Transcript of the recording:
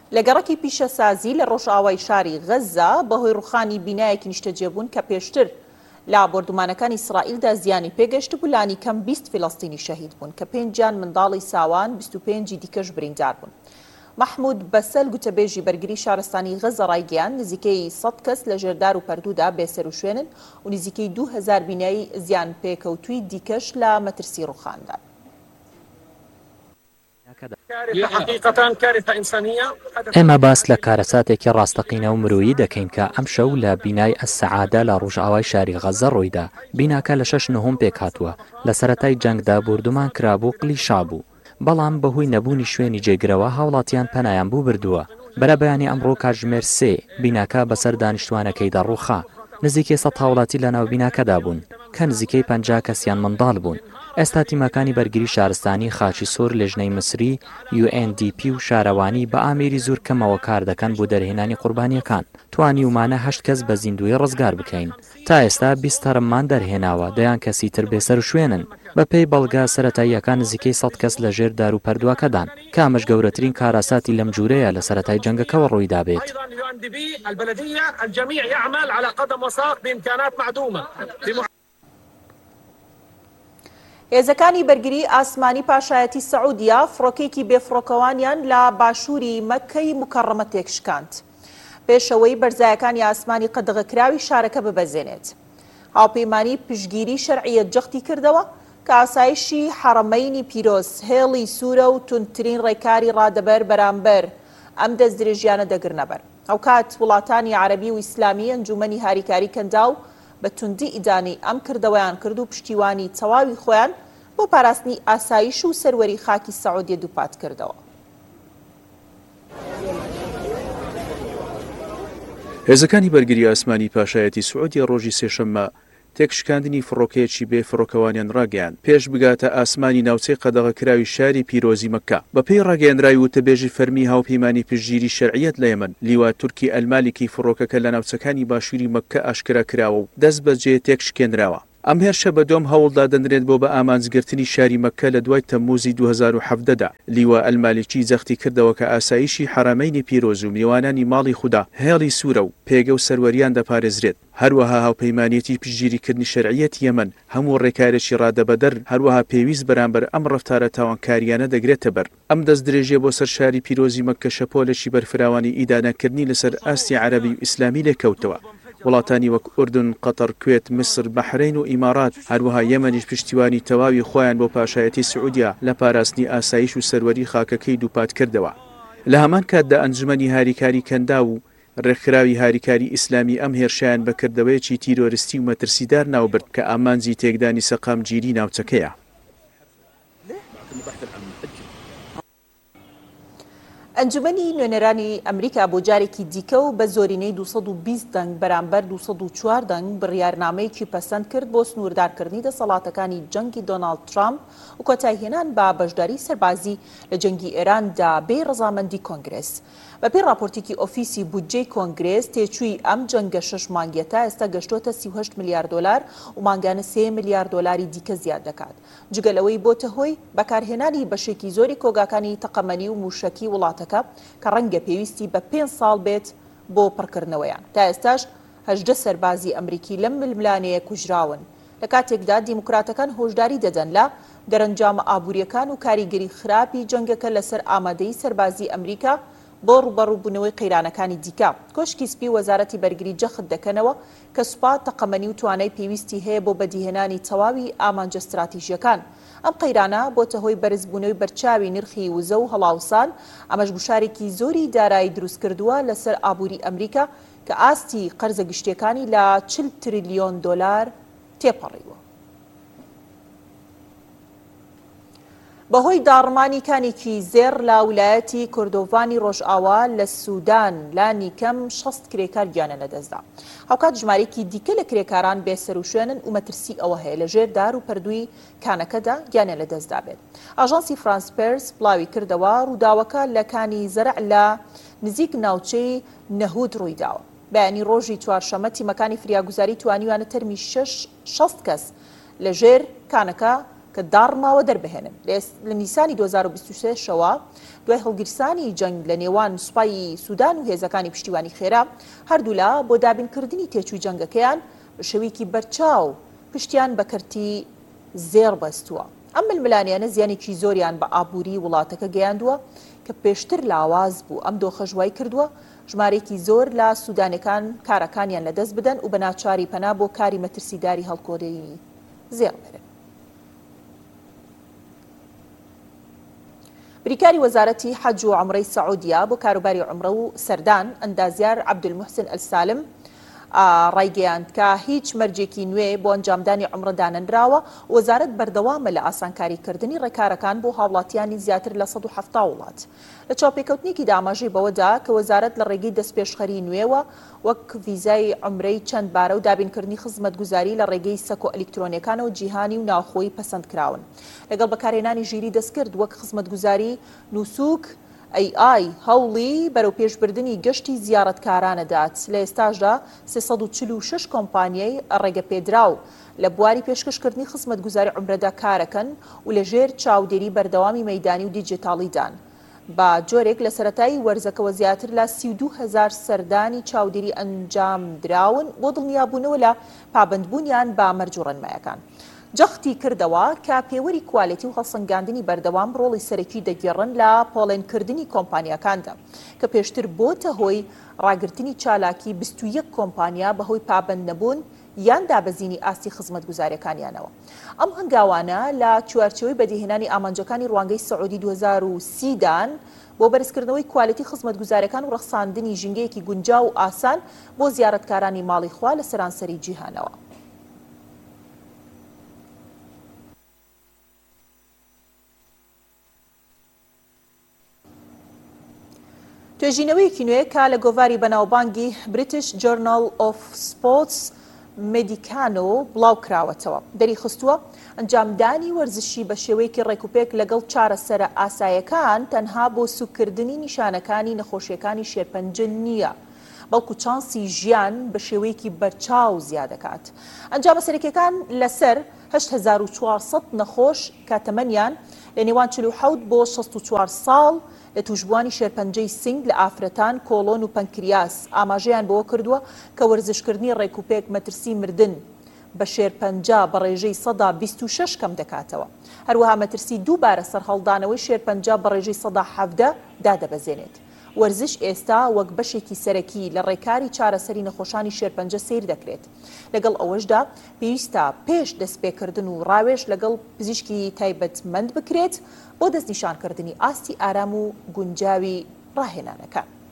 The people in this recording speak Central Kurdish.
لە گەڕەکی پیشەسازی لە ڕۆژئاوای شاری غەزا بەهۆی ڕوخانی بینایەکی نیشتەجێبوون کە پێشتر لە بۆردومانەکانی ئیسرائیلدا زیانی پێگەشت بوو لانی کەم 20 فیلەستینی شەهید بوون کە 5 منداڵی ساوان 25 دیکەش بریندار بوون. محمود بەسەل گوتەبێژی بەرگری شارستانی غەزە ڕایگەیان نزیکەی 100 کەس لە ژێردار و پەردوودا بێسەر و شوێنن و نزیکەی 2000 بینایی زیان پێکەوتووی دیکەش لە مەترسی ڕوخاندا. ئێمە باس لە کارەساتێکی ڕاستەقینە و مرۆیی دەکەین کە ئەم شەو لە بینای ئەسسەعادە لە ڕۆژئاوای شاری غەزە ڕۆیدا. بیناکە لە 6 نۆهەم پێک هاتووە، لە سەرەتای جەنگدا بوردومان کرابوو قلیشا بوو، بەڵام بەهۆی نەبوونی شوێنی جێگرەوە هاوڵاتیان پەنایان بوو بردووە. بەرە بەیانی ئەمڕۆ کاتژمێر 3 بیناکە بەسەر دانیشتوانەکەیدا ڕووخا. نزیکەی 100 هاوڵاتی لە ناو بیناکەدا بوون کە نزیکەی 50 کەسیان منداڵ بوون. ئێستا تیمەکانی بەرگری شارستانی خاچی سۆر لێژنەی مسری UNDP و شارەوانی بە ئامێری زۆر کەمەوە کار دەکەن بۆ دەرهێنانی قوربانیەکان. توانی ومانە 8 کەس بە زیندوی ڕزگار بکەین. تا ئێستا 20 تەرممان دەرهێناوە، دەیان کەسی تر بێسەر و شوێنن. بەپێی بەڵگا سەرەتاییەکان نزیکەی 100 کەس لە ژێر دار و پەردووەکەدان، کامەش گەورەترین کاراساتی لەم جوورەیە لە سەرەتای جەنگەکەوە ڕوویدا بێت. هێزەکانی بەرگری ئاسمانی پاشایەتی سەعودیا فڕۆکێکی بێفڕۆکەوانیان لە باشووری مەککەی مکەڕەمە تێکشکاند پێشەوەی بەرزایەکانی ئاسمانی قەدەغەکراوی شارەکە ببەزێنێت. هاوپەیمانی پشگیری شەرعیە جەختی کردەوە کە ئاسایشی حەرەمەینی پیرۆز هێڵی سوورە و تونترین ڕێکاری ڕادەبەر بەرامبەر ئەم دەست درێژیانە دەگرنەبەر. ئەوکات وڵاتانی عەرەبی و ئیسلامی ئەنجومەنی هاریکاری کەندا و بە توندی ئیدانی ئەم کردەوەیان کرد و پشتیوانی تەواوی خۆیان بۆ پاراستنی ئاسایش و سەروەری خاکی سەعودیە دووپات کردەوە. هێزەکانی بەرگری ئاسمانی پاشایەتی سعودی ڕۆژی سێشەممە تێکشکاندنی فڕۆکەیەکی بێ فڕۆکەوانیان ڕاگەیان پێش بگاتە ئاسمانی ناوچەی قەدەغەکراوی شاری پیرۆزی مەککە. بەپێی ڕاگەیاندراوی وتەبێژی فەرمی هاوپەیمانی پشگیری شەرعیەت لە یەمەن لیوا تورکی ئەلمالێکی فڕۆکەکە لە ناوچەکانی باشووری مەککە ئاشکرا کراوە و دەست بەجێ تێکشکێنراوە. ئەم هێرشە بە دۆم هەوڵدا دەنرێت بۆ بە ئامانجگرتنی شاری مەککە لە دوای تەمموزی 2017دا. لیوا ئەلمالێکی جەختی کردەوە کە ئاسایشی حەرەمەینی پیرۆز و میوانانی ماڵی خودا هێڵی سوورە و پێگە و سەروەریان دەپارێزرێت. هەروەها هاوپەیمانیەتی پشگیریکردنی شەرعیەت یەمەن هەموو ڕێکارێکی ڕادەبەدەر هەروەها پێویست بەرامبەر ئەم ڕەفتارە تاوانکاریانە دەگرێتە بەر. ئەم دەست درێژیە بۆ سەر شاری پیرۆزی مەککە شەپۆلێکی بەرفراوانی ئیدانەکردنی لەسەر ئاستی عەرەبی و ئیسلامی لێکەوتەوە. وڵاتانی وەک ئوردن، قەتەر، کوێت، مسر، بەحرین و ئیمارات هەروەها یەمەنیش پشتیوانی تەواوی خۆیان بۆ پاشایەتی سعودیا لە پاراستنی ئاسایش و سەروەری خاکەکەی دووپات کردەوە. لە هەمان کاتدا ئەنجومەنی هاریکاری کەندا و ڕێکخراوی هاریکاری ئیسلامی ئەم هێرشیان بەکردەوەیەکی تیرۆریستی و مەترسیدار ناوبرد کە ئامانجی تێکدانی سەقامگیری ناوچەکەیە. ئەنجومەنی نوێنەرانی ئەمریکا بۆ جارێکی دیکە و بە زۆرینەی 220 دەنگ بەرامبەر 204 دەنگ بڕیارنامەیەکی پەسەند کرد بۆ سنووردارکردنی دەسەڵاتەکانی جەنگی دۆناڵد ترامپ و کۆتایهێنان بە بەشداری سەربازی لە جەنگی ئێراندا بێ ڕەزامەندی کۆنگرێس. بەپێی راپۆرتێکی ئۆفیسی بودجەی کۆنگرێس تێچووی ئەم جەنگە 6 مانگیە تا ئێستا گەشتۆتە 38 میلیارد دلار و مانگانە 3 میلیارد دلاری دیکە زیاد دەکات. جگەلەوەی بۆتە هۆی بەکارهێنانی بەشێکی زۆری کۆگاکانی تەقەمەنی و موشەکی وڵاتەکە کە ڕەنگە پێویستی بە 5 ساڵ بێت بۆ پڕکردنەوەیان. تا ئێستاش 18 سەربازی ئەمریکی لەم ململانەیە کوژراون. لە کاتێکدا دیموکراتەکان هۆشداری دەدەن لە دەرەنجامە ئابوووریەکان و کاریگەری خراپی جەنگەکە لەسەر ئامادەی سەربازی ئەمریکا بۆ ڕوبەڕووبوونەوەی قەیرانەکانی دیکە. کۆشکی سپی وەزارەتی بەرگری جەخت دەکەنەوە کە سوپا تەقەمەنی و توانای پێویستی هەیە بۆ بەدیهێنانی تەواوی ئامانجە استراتیژیەکان. ئەم قەیرانە بۆتە هۆی بەرزبوونەوەی بەرچاوی نرخی وزە و هەڵاوسان، ئەمەش گوشارێکی زۆری دارایی دروست کردووە لەسەر ئابووری ئەمریکا کە ئاستی قەرزە گشتیەکانی لە 40 تریلیۆن دۆلار تێپەڕیوە. بەهۆی داڕمانیکانێکی زێر لە ویلایەتی کوردۆڤانی ڕۆژئاوا لە سوودان لانی کەم 60 کرێکار گیانە لەدەستدا. هاوکات ژمارەیەکی دیکە لە کرێکاران بێسەر و شوێنن و مەترسی ئەوە هەیە لە ژێر دار و پەردووی کانەکەدا گیانە لەدەستدا بێت. ئاژانسی فرانس پێرس بڵاوی کردەوە ڕووداوەکە لە کانی زەرع لە نزیک ناوچەی نەهود ڕوویداوە. بەیانی ڕۆژی چوارشەممە تیمەکانی فریاگوزاری توانیوانە تەرمی 60 کەس لە ژێر کانەکە کە داڕماوە دەربهێنن لە نیسانی 2023 شەوە دوای هەڵگیرسانی جەنگ لە نێوان سوپای سوودان و هێزەکانی پشتیوانی خێرا هەردوولا بۆ دابینکردنی تێچووی جەنگەکەیان بە شێوەیەکی بەرچاو پشتیان بە کەرتی زێڕ بەستووە. ئەم ململانیانە زیانێکی زۆریان بە ئابووری وڵاتەکە گەیاندووە کە پێشتر لاواز بوو. ئەم دۆخەژوای کردووە ژمارەیەکی زۆر لە سوودانەکان کارەکانیان لەدەست بدەن و بە ناچاری پەنا بۆ کاری مەترسیداری هەڵکۆڵینی زێڕ بێرن. بریکاری وەزارەتی حەج و عومرەی سەعودیا بۆ کاروباری عومرە و سەردان ئەندازیار عەبدولموحسن ئەلسالم ڕایگەیاند کە هیچ مەرجێکی نوێ بۆ ئەنجامدانی عومرە دانەنراوە. وەزارەت بەردەوامە لە ئاسانکاریکردنی ڕێکارەکان بۆ هاوڵاتیانی زیاتر لە 170 وڵات. لە چاوپێکەوتنێکی داماژەی بەوەدا کە وەزارەت لە ڕێگەی دەستپێشخەری نوێوە وەک ڤیزای عومرەی چەند بارە و دابینکردنی خزمەتگوزاری لە ڕێگەی سەکۆ ئەلیکترۆنیەکانەوە جیهانی و ناوخۆی پەسەند کراون. لەگەڵ بەکارهێنانی ژیری دەستکرد وەک خزمەتگوزاری نووسوک AI هەوڵی بەرەو پێشبردننی گەشتی زیارەتکارانەدات. لە ئێستاشدا 346 کۆمپانیای ڕێگەپێدراو لە بواری پێشکەشکردنی خزمەتگوزاری عومرەدا کارەکەن و لەژێر چاودێری بەردەوامی مەیدانی و دیجیتاڵیدان. بە جۆرێک لە سەرەتایی وەرزەکەەوە زیاتر لە 32,000 سەردانی چاودێری ئەنجام دراون بۆ دڵنیابوونەوە لە پابندبوونیان بە مەرج و ڕێنمایەکان. جەختی کردەوە کە پێوەری کوالیتی و هەڵسەنگاندنی بەردەوام ڕۆڵی سەرەکی دەگێڕن لە پۆڵێنکردنی کۆمپانیەکاندا کە پێشتر بۆتە هۆی ڕاگررتنی چالاکی 21 کۆمپانیا بەهۆی پابند نەبوون یان دابەزینی ئاستی خزمەتگوزاریەکانیانەوە. ئەم هەنگاوانە لە چوارچەوەی بەدیهێنانی ئامانجەکانی ڕوانگەی سەعودی 2030دان بۆ بەرزکردنەوەی کوالیتی خزمەتگوزاریەکان و ڕەخساندنی ژینگەیەکی گونجاو و ئاسان بۆ زیارەتکارانی ماڵی خوا لە سەرانسەری جیهانەوە. توێژینەوەیەکی نوێ کا لە گۆڤاری بەناوبانگی بریتیش جۆرنال ئۆف سپۆرتس مێدیکانۆ بڵاو کراوەتەوە. دەری خستووە ئەنجامدانی وەرزشی بە شێوەیەکی ڕێکوپێک لەگەڵ چارەسەرە ئاسایەکان تەنها بۆ سوکردنی نیشانەکانی نەخۆشیەکانی شێرپەنجە نییە، بەڵکو چانسی ژیان بە شێوەیەکی بەرچاو زیادەکات. ئەنجامە سەرەکیەکان لەسەر 8400 نەخۆش کاتەمەنیان لە نێوان 47 بۆ 64 ساڵ لە توشبوانی شێرپەنجەی سنگ لە ئافرەتان، کۆڵۆن و پەنکریاس ئاماژەیان بەوە کردووە کە وەرزشکردنی ڕێکوپێک مەترسی مردن بە شێرپەنجە بە ڕێژەی 26 کەم دەکاتەوە. هەروەها مەترسی دووبارە سەرهەڵدانەوەی شێرپەنجە بە ڕێژەی 17 دادەبەزێنێت. وەرزش ئێستا وەک بەشێکی سەرەکی لە ڕێکاری چارەسەری نەخۆشانی شێرپەنجە سیر دەکرێت. لەگەڵ ئەوەشدا پێویستە پێش دەستپێکردن و ڕاوێژ لەگەڵ پزیشکی تایبەتمەند بکرێت بۆ دەستنیشانکردنی ئاستی ئارام و گونجاوی ڕاهێنانەکان.